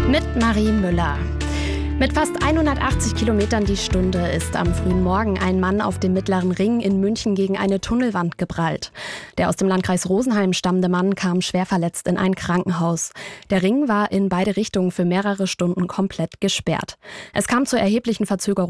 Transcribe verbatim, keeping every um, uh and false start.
Mit Marie Müller. Mit fast hundertachtzig Kilometern die Stunde ist am frühen Morgen ein Mann auf dem Mittleren Ring in München gegen eine Tunnelwand geprallt. Der aus dem Landkreis Rosenheim stammende Mann kam schwer verletzt in ein Krankenhaus. Der Ring war in beide Richtungen für mehrere Stunden komplett gesperrt. Es kam zu erheblichen Verzögerungen